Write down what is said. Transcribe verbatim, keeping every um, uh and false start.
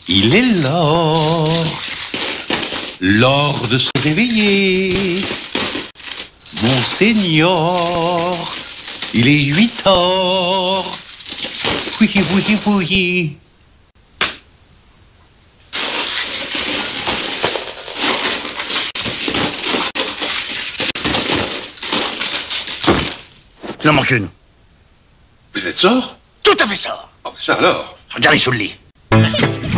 Il est l'heure, l'heure de se réveiller. Monseigneur, il est huit heures. Oui, oui, oui. Il en manque une. Vous êtes sort? Tout à fait ça. Oh, ça alors. Regardez sous le lit.